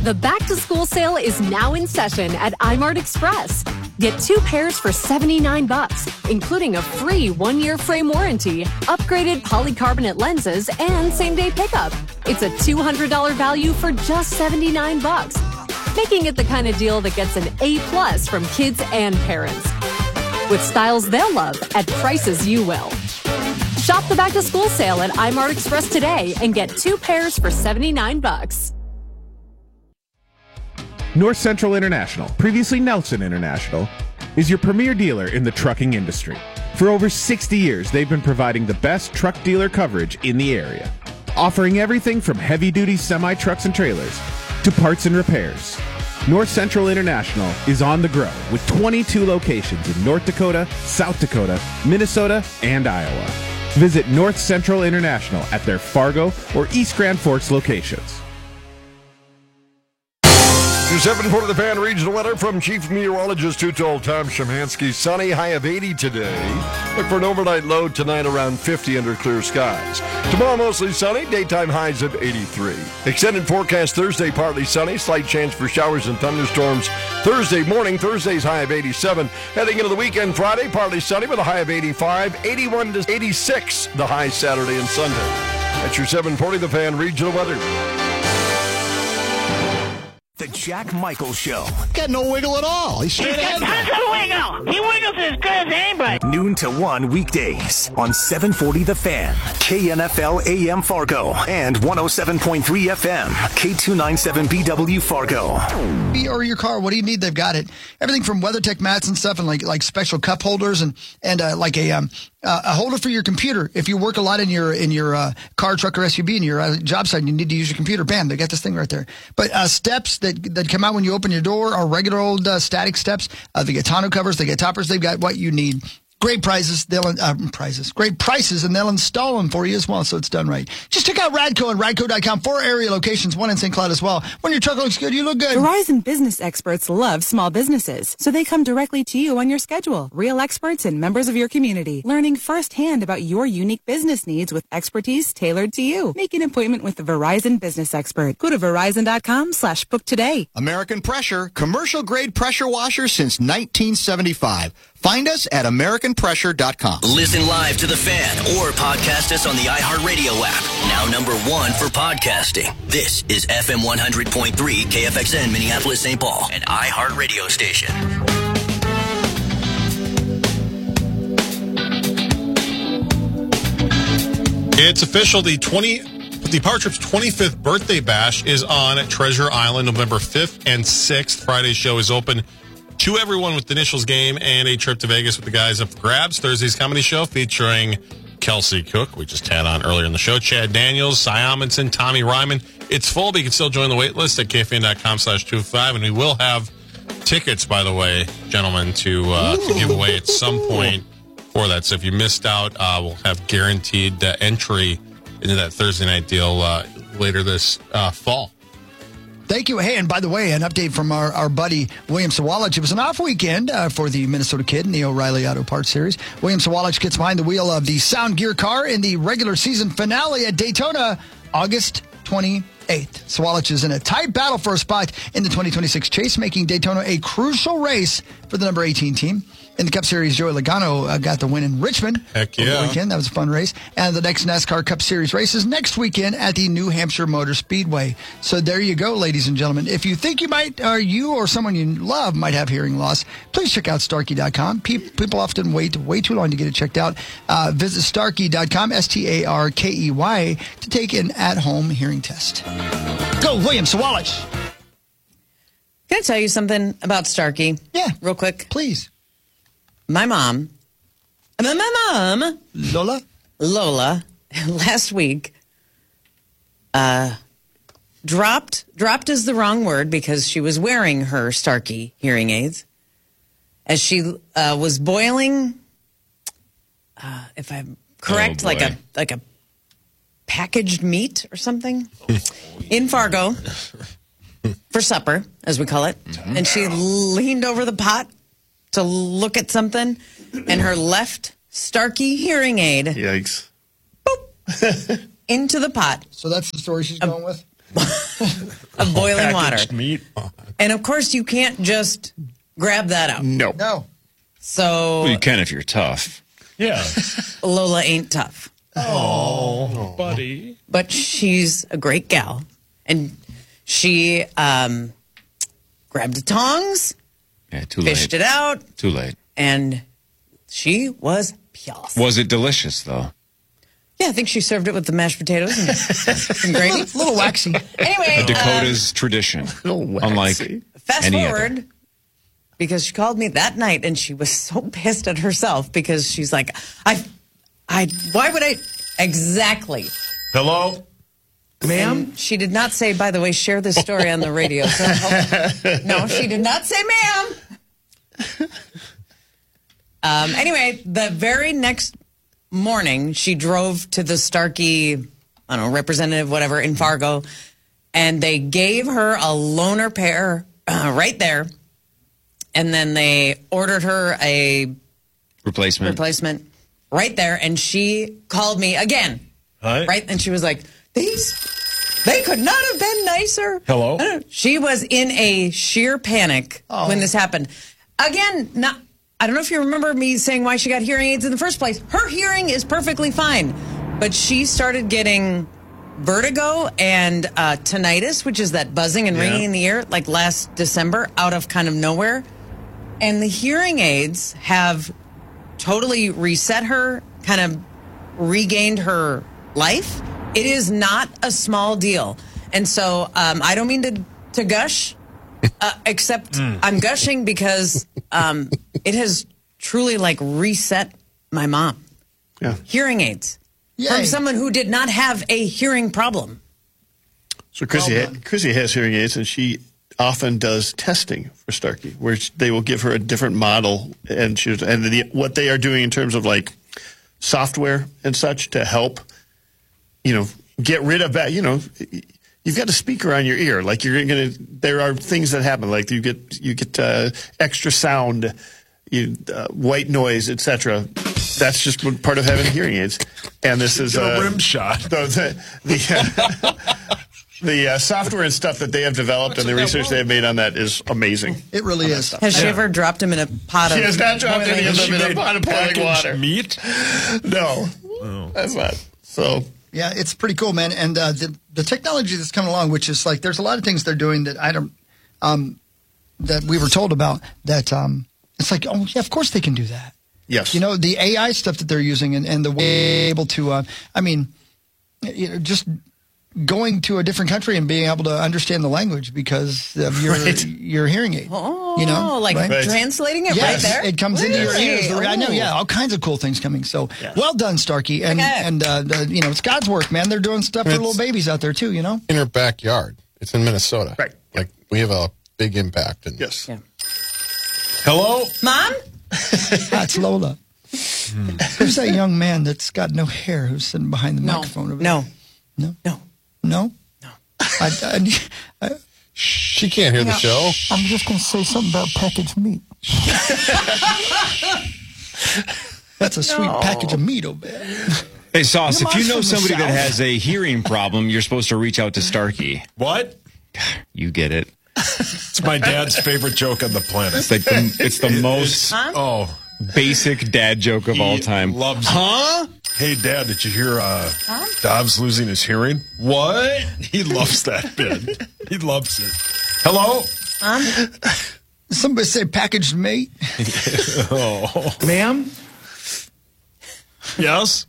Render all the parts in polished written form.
The back-to-school sale is now in session at iMart Express. Get 2 pairs for $79, including a free 1-year frame warranty, upgraded polycarbonate lenses, and same-day pickup. It's a $200 value for just $79, making it the kind of deal that gets an A+ from kids and parents. With styles they'll love at prices you will. Shop the back-to-school sale at iMart Express today and get 2 pairs for $79. North Central International, previously Nelson International, is your premier dealer in the trucking industry. For over 60 years, they've been providing the best truck dealer coverage in the area, offering everything from heavy-duty semi-trucks and trailers to parts and repairs. North Central International is on the grow with 22 locations in North Dakota, South Dakota, Minnesota, and Iowa. Visit North Central International at their Fargo or East Grand Forks locations. 740 The Fan regional weather from Chief Meteorologist Tutol Tom Szymanski. Sunny, high of 80 today. Look for an overnight low tonight around 50 under clear skies. Tomorrow mostly sunny, daytime highs of 83. Extended forecast Thursday partly sunny, slight chance for showers and thunderstorms. Thursday morning, Thursday's high of 87. Heading into the weekend Friday, partly sunny with a high of 85. 81 to 86 the high Saturday and Sunday. That's your 740 The Fan regional weather. The Jack Michaels Show. Got no wiggle at all. He's straight ahead. Tons of wiggle. He wiggles as good as anybody. Noon to 1 weekdays on 740 The Fan, KNFL AM Fargo, and 107.3 FM, K297BW Fargo. Or your car, what do you need? They've got it. Everything from WeatherTech mats and stuff, and like special cup holders, and like a holder for your computer. If you work a lot in your car, truck, or SUV in your job site, and you need to use your computer. Bam, they got this thing right there. But steps that come out when you open your door are regular old static steps. They get tonneau covers, they get toppers. They've got what you need. Great prices. Great prices, and they'll install them for you as well, so it's done right. Just check out Radco and Radco.com. 4 area locations, 1 in St. Cloud as well. When your truck looks good, you look good. Verizon business experts love small businesses, so they come directly to you on your schedule. Real experts and members of your community, learning firsthand about your unique business needs with expertise tailored to you. Make an appointment with the Verizon business expert. Go to Verizon.com/book today. American Pressure, commercial grade pressure washer since 1975. Find us at AmericanPressure.com. Listen live to The Fan or podcast us on the iHeartRadio app. Now #1 for podcasting. This is FM 100.3 KFXN Minneapolis, St. Paul, an iHeartRadio station. It's official. The Power Trip's 25th birthday bash is on at Treasure Island November 5th and 6th. Friday's show is open to everyone with the Initials game and a trip to Vegas with the guys up for grabs. Thursday's comedy show featuring Kelsey Cook, we just had on earlier in the show, Chad Daniels, Cy Amundsen, Tommy Ryman. It's full, but you can still join the wait list at KFAN.com/25. And we will have tickets, by the way, gentlemen, to give away at some point for that. So if you missed out, we'll have guaranteed entry into that Thursday night deal later this fall. Thank you. Hey, and by the way, an update from our buddy William Sawalich. It was an off weekend for the Minnesota Kid in the O'Reilly Auto Parts Series. William Sawalich gets behind the wheel of the Sound Gear car in the regular season finale at Daytona, August 28th. Sawalich is in a tight battle for a spot in the 2026 chase, making Daytona a crucial race for the number 18 team. In the Cup Series, Joey Logano got the win in Richmond. Heck yeah. Over the weekend. That was a fun race. And the next NASCAR Cup Series race is next weekend at the New Hampshire Motor Speedway. So there you go, ladies and gentlemen. If you think you or someone you love might have hearing loss, please check out Starkey.com. People often wait way too long to get it checked out. Visit Starkey.com, Starkey, to take an at-home hearing test. Go, William Sawalich. Can I tell you something about Starkey? Yeah. Real quick? Please. My mom, Lola, last week, dropped is the wrong word because she was wearing her Starkey hearing aids as she was boiling, if I'm correct, like a packaged meat or something in Fargo for supper, as we call it. Mm-hmm. And she leaned over the pot to look at something, and her left Starkey hearing aid, yikes, boop, into the pot. So that's the story she's going with? of boiling water. Packaged meat. And of course, you can't just grab that out. No. So Well, you can if you're tough. Yeah. Lola ain't tough. Oh, buddy. But she's a great gal. And she grabbed the tongs, Yeah, too fished late. it out, Too late. and she was pure. Was it delicious, though? Yeah, I think she served it with the mashed potatoes and some gravy. A little waxy. Anyway, A Dakota's tradition. Unlike fast any forward, other. because she called me that night and she was so pissed at herself because she's like, why would I? Exactly. Hello? Ma'am? She did not say, by the way, share this story on the radio. So no, she did not say ma'am. Anyway, the very next morning, she drove to the Starkey, I don't know, representative, whatever, in Fargo, and they gave her a loaner pair right there. And then they ordered her a replacement right there. And she called me again. Hi. Right? And she was like, they could not have been nicer. Hello? She was in a sheer panic when this happened. Again, I don't know if you remember me saying why she got hearing aids in the first place. Her hearing is perfectly fine. But she started getting vertigo and tinnitus, which is that buzzing and ringing in the ear, like last December, out of kind of nowhere. And the hearing aids have totally reset her, kind of regained her life. It is not a small deal. And so I don't mean to gush, except I'm gushing because it has truly like reset my mom. Yeah. Hearing aids. Yay. From someone who did not have a hearing problem. So Chrissy has hearing aids, and she often does testing for Starkey, where they will give her a different model, and what they are doing in terms of like software and such to help, get rid of that. You've got a speaker on your ear, like there are things that happen, like you get extra sound, white noise, etc. That's just part of having hearing aids, and this is a rim shot. The software and stuff that they have developed and the research they have made on that is amazing. It really is. Has she ever dropped him in a pot of She has not dropped any of them in a made pot of boiling packaged water. meat? No, that's not. So Yeah, it's pretty cool, man. And the technology that's coming along, which is like, there's a lot of things they're doing that I don't, that we were told about that, it's like, oh yeah, of course they can do that. yes, The AI stuff that they're using and the way able to, just going to a different country and being able to understand the language because of your hearing aid. Translating it yes, right there? It comes into your ears. Really? I know, yeah, all kinds of cool things coming. So well done, Starkey. And it's God's work, man. They're doing stuff for little babies out there too, In her backyard. It's in Minnesota. Right. Like, we have a big impact. And yes. Yeah. Hello? Mom? That's Lola. Who's that young man that's got no hair who's sitting behind the microphone over there? No? She can't hear the show. I'm just going to say something about packaged meat. That's a sweet package of meat over there. Hey, Sauce, if you know somebody that has a hearing problem, you're supposed to reach out to Starkey. What? You get it. It's my dad's favorite joke on the planet. It's the most basic dad joke of all time. Loves it. Hey, Dad, did you hear Dobbs losing his hearing? What? He loves that bit. He loves it. Hello? Somebody say packaged meat. Ma'am? Yes?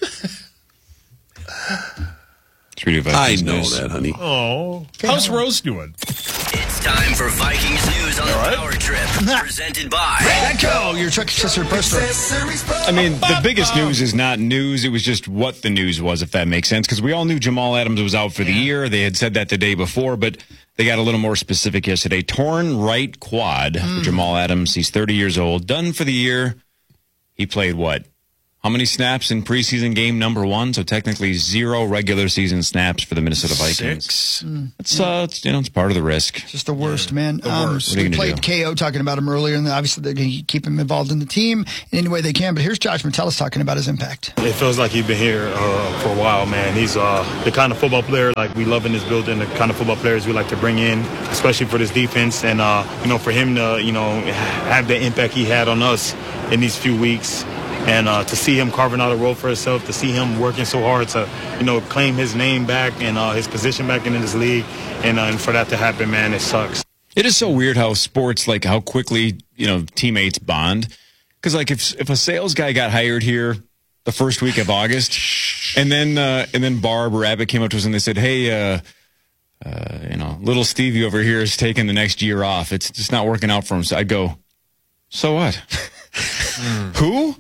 I know that, honey. Oh. How's Rose doing? It's time for Vikings news on the Power Trip. Presented by Echo, your truck accessory poster. I mean, the biggest news is not news. It was just what the news was, if that makes sense. Because we all knew Jamal Adams was out for the year. They had said that the day before, but they got a little more specific yesterday. Torn right quad for Jamal Adams. He's 30 years old. Done for the year. He played what? How many snaps in preseason game number 1? So technically 0 regular season snaps for the Minnesota Vikings. 6. It's part of the risk. Just the worst, man. The worst. We played KO talking about him earlier, and obviously they're going to keep him involved in the team in any way they can. But here's Josh Metellus talking about his impact. It feels like he's been here for a while, man. He's the kind of football player like we love in this building, the kind of football players we like to bring in, especially for this defense. And, for him to, have the impact he had on us in these few weeks. And to see him carving out a role for himself, to see him working so hard to, claim his name back and his position back in this league, and for that to happen, man, it sucks. It is so weird how sports, like how quickly, teammates bond. Because, like, if a sales guy got hired here the first week of August, and then Barb or Abbott came up to us and they said, hey, little Stevie over here is taking the next year off. It's just not working out for him. So I'd go, so what? Who?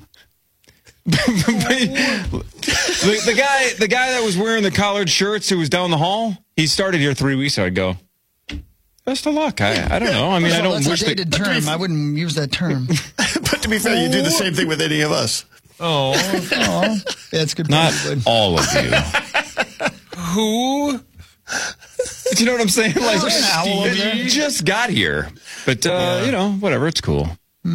the guy that was wearing the collared shirts who was down the hall, he started here 3 weeks ago. I'd go, best of luck. I don't know. I mean, I don't wish that's a dated term. I wouldn't use that term. But to be fair, you do the same thing with any of us. Oh. Yeah, it's good. Not all of you. Who? Do you know what I'm saying? Like, you just got here. But, whatever. It's cool.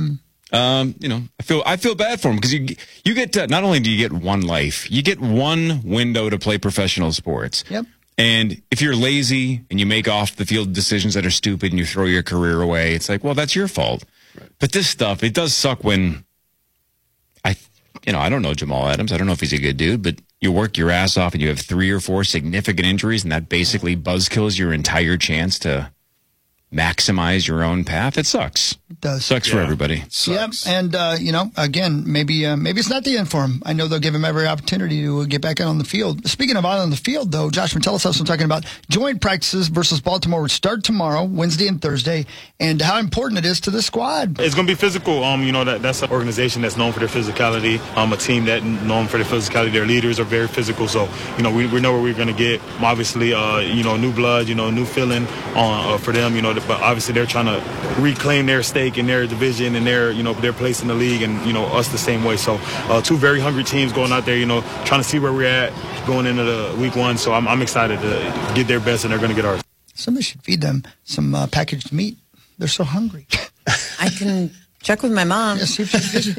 I feel bad for him because you get not only do you get one life, you get one window to play professional sports. Yep. And if you're lazy and you make off the field decisions that are stupid and you throw your career away, it's like, well, that's your fault. Right. But this stuff, it does suck when I don't know Jamal Adams. I don't know if he's a good dude, but you work your ass off and you have 3 or 4 significant injuries and that basically buzzkills your entire chance to maximize your own path. It sucks. It does. Sucks for everybody. Sucks. Yeah, and again, maybe it's not the end for him. I know they'll give him every opportunity to get back out on the field. Speaking of out on the field, though, Josh Metellus also talking about joint practices versus Baltimore, which start tomorrow, Wednesday and Thursday, and how important it is to the squad. It's going to be physical. That's an organization that's known for their physicality. A team that known for their physicality. Their leaders are very physical. So, we know where we're going to get. Obviously, new blood, new feeling for them. But obviously they're trying to reclaim their stake in their division and their place in the league, and us the same way. So 2 very hungry teams going out there, trying to see where we're at going into the week 1. So I'm excited to get their best, and they're going to get ours. Somebody should feed them some packaged meat. They're so hungry. I can check with my mom. Yeah, see if she's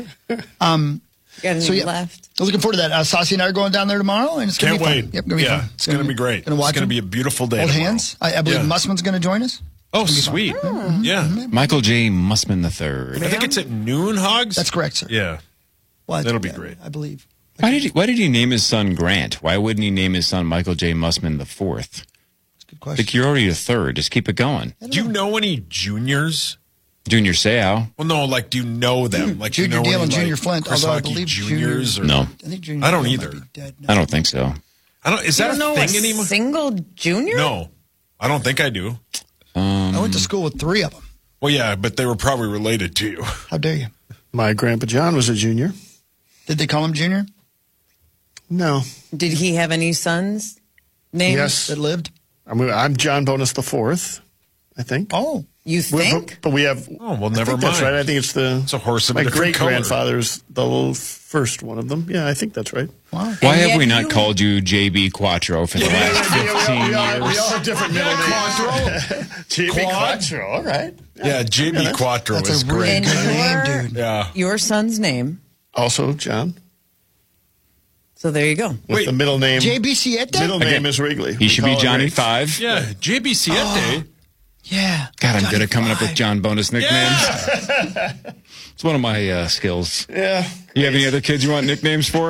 left. I'm looking forward to that. Saucy and I are going down there tomorrow, and it's going to be fun. Can't wait. Yep, gonna be fun. It's going to be great. It's going to be a beautiful day. Old tomorrow. hands. I believe Mussman's going to join us. Oh, sweet. Yeah. Michael J. Mussman III. I think it's at noon, Hogs. That's correct, sir. Yeah. Well, that'll be great. I believe. Why did he name his son Grant? Why wouldn't he name his son Michael J. Mussman IV? That's a good question. Like, you're already a third. Just keep it going. Do you know any juniors? Junior Seau. Well, no, like, do you know them? Like, Junior Deal and Junior Flint, Chris although I Hockey believe juniors. No. I think Junior I don't Deal either. might be dead now. I don't think so. Is that a thing anymore? Single junior? No, I don't think I do. I went to school with 3 of them. Well, yeah, but they were probably related to you. How dare you? My grandpa John was a junior. Did they call him Junior? No. Did he have any sons? Names? Yes. That lived? I'm John Bonus the Fourth, I think. Oh. You think? But we have... Oh, well, never mind. That's right. I think it's a horse of a my different color. great-grandfather's the first one of them. Yeah, I think that's right. Wow. Why have we not called you JB Quattro for the last 15 years? We all have different middle names. JB Quattro, all right. Yeah, JB Quattro That's is a really great. good name, dude. Yeah. Your son's name. Also John. So there you go. With the middle name. JB Siete? Middle name is Wrigley. He should be Johnny 5. Yeah, JB Siete. Yeah. God, I'm Johnny good at coming up with 5. John Bonus nicknames. It's one of my skills. Yeah. You have any other kids you want nicknames for?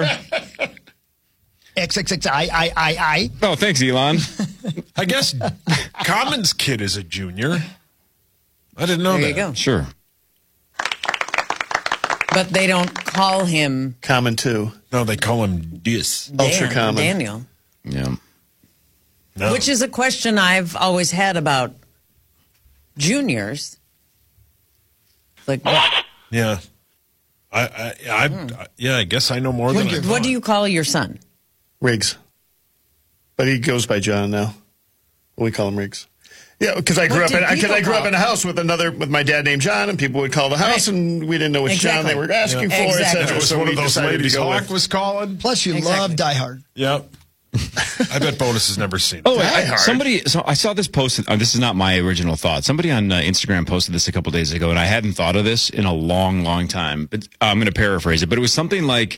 XXXI. Oh, thanks, Elon. I guess Common's kid is a junior. I didn't know that. There you go. Sure. But they don't call him Common too. No, they call him this. Ultra common. Daniel. Yeah. No. Which is a question I've always had about juniors. Like, what? Yeah. I guess I know more than I What do you call your son? Riggs. But he goes by John now. We call him Riggs. Yeah, because I grew up in a house with my dad named John, and people would call the house, and we didn't know which John they were asking for, etc. It was one of those ladies Hawk was calling. Plus, you love Die Hard. Yep. I bet Bonus has never seen it. Oh, I saw this posted. This is not my original thought. Somebody on Instagram posted this a couple days ago, and I hadn't thought of this in a long, long time. But I'm going to paraphrase it, but it was something like,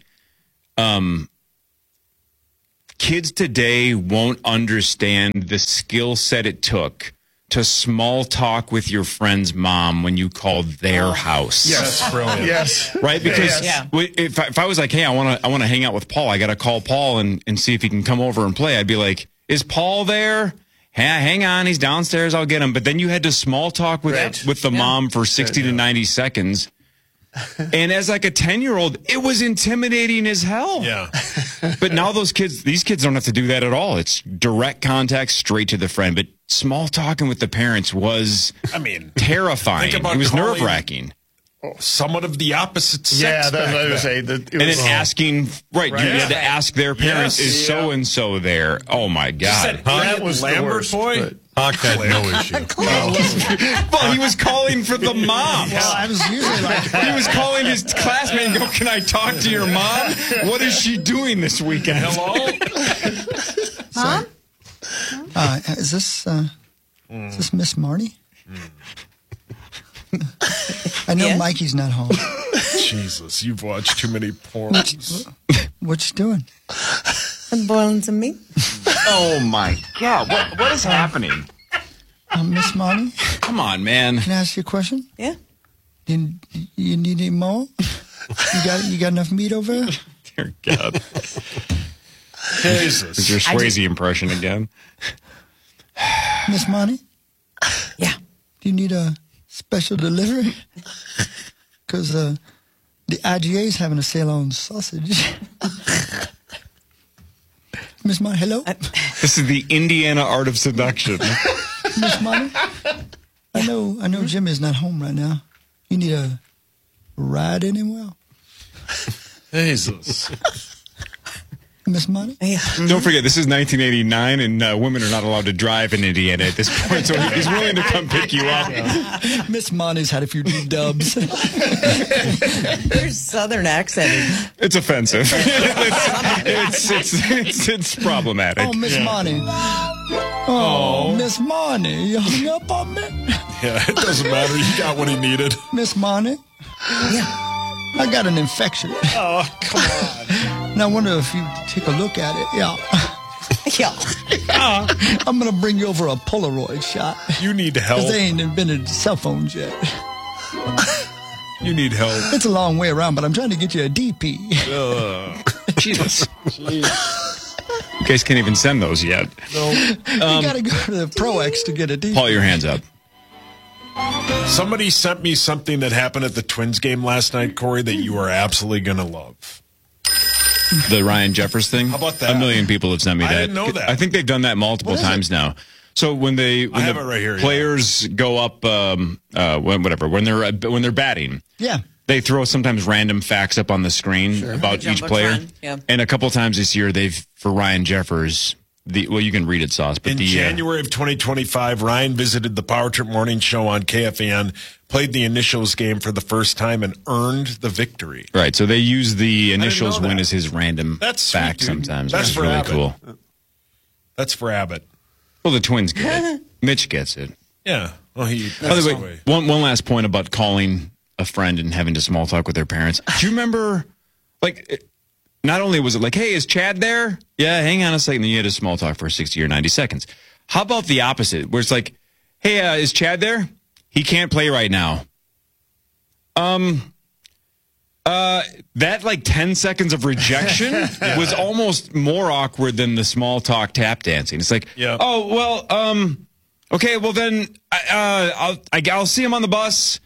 kids today won't understand the skill set it took to small talk with your friend's mom when you called their house. Yes, that's brilliant. Yes, right. Because if I was like, hey, I want to hang out with Paul, I got to call Paul and see if he can come over and play. I'd be like, is Paul there? Hang on, he's downstairs. I'll get him. But then you had to small talk with the mom for 60 to 90 seconds. And as like a 10-year-old, it was intimidating as hell. Yeah. But now these kids don't have to do that at all. It's direct contact straight to the friend. But small talking with the parents was, terrifying. It was nerve-wracking. Somewhat of the opposite sex. Yeah, that's what I was saying. And then asking, you had to ask their parents, is so-and-so there? Oh, my God. That was Lambert boy? Hawk had no issue. Well, he was calling for the mom. Well, I was usually like... He was calling his classmate and go, can I talk to your mom? What is she doing this weekend? Hello? Mom? Is this Miss Marnie? I know Mikey's not home. Jesus, you've watched too many porns. What you doing? I'm boiling some meat. Oh, my God. What is happening? Miss Marnie? Come on, man. Can I ask you a question? Yeah. You need any more? You got enough meat over there? Dear God. Jesus. Is your Swayze impression again? Miss Marnie? Yeah. Do you need a special delivery? Because the IGA's having a sale on sausage. Miss Marnie, hello? This is the Indiana art of seduction. Miss Marnie? I know Jimmy's not home right now. You need a ride anywhere? Jesus. Miss Marnie? Yeah. Don't forget, this is 1989, and women are not allowed to drive in Indiana at this point, so he's willing to come pick you up. Miss Marnie's had a few dubs. Your southern accent. It's offensive. It's problematic. Oh, Miss Marnie. Oh, Miss Marnie, you hung up on me? Yeah, it doesn't matter. You got what he needed. Miss Marnie? Yeah. I got an infection. Oh, come on. And I wonder if you take a look at it. Yeah. Yeah. I'm going to bring you over a Polaroid shot. You need help. Because they ain't invented cell phones yet. You need help. It's a long way around, but I'm trying to get you a DP. Jesus. You guys can't even send those yet. No. You got to go to the Pro X to get a DP. Paul, your hands up. Somebody sent me something that happened at the Twins game last night, Corey, that you are absolutely going to love. The Ryan Jeffers thing? How about that? 1 million people have sent me that. I didn't know that. I think they've done that multiple times now. So when the right here, players go up, when they're batting, they throw sometimes random facts up on the screen about each player. Yeah. And a couple times this year, for Ryan Jeffers. You can read it, Sauce. But in January of 2025, Ryan visited the Power Trip Morning Show on KFAN, played the Initials game for the first time, and earned the victory. Right, so they use the Initials win as his random fact sometimes. That's which is for really Abbott. cool. That's for Abbott. Well, the Twins get it. Mitch gets it. Yeah. Well, by the way, one last point about calling a friend and having to small talk with their parents. Do you remember, not only was it like, hey, is Chad there? Yeah, hang on a second. Then you had a small talk for 60 or 90 seconds. How about the opposite, where it's like, hey, is Chad there? He can't play right now. That 10 seconds of rejection was almost more awkward than the small talk tap dancing. It's like, oh, well, okay, well then I'll see him on the bus.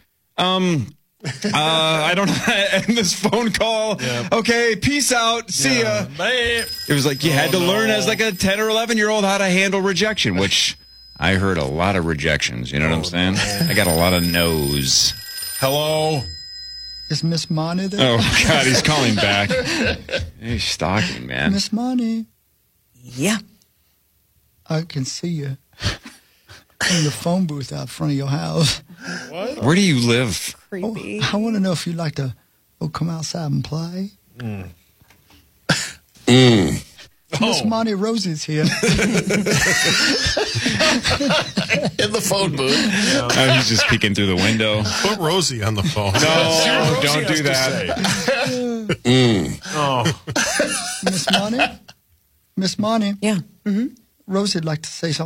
I don't end this phone call. Yep. Okay, peace out. See ya. Bye. It was like you had to learn as like a 10 or 11-year-old how to handle rejection, which I heard a lot of rejections. You know what I'm saying? I got a lot of no's. Hello? Is Miss Marnie there? Oh, God, he's calling back. He's stalking, man. Miss Marnie. Yeah. I can see you. in the phone booth out front of your house. What? Where do you live? Creepy. I want to know if you'd like to come outside and play. Miss Monty Rosie's here. In the phone booth. Oh, he's just peeking through the window. Put Rosie on the phone. No, don't do that. Miss Monty? Miss Monty? Yeah. Rosie'd like to say something.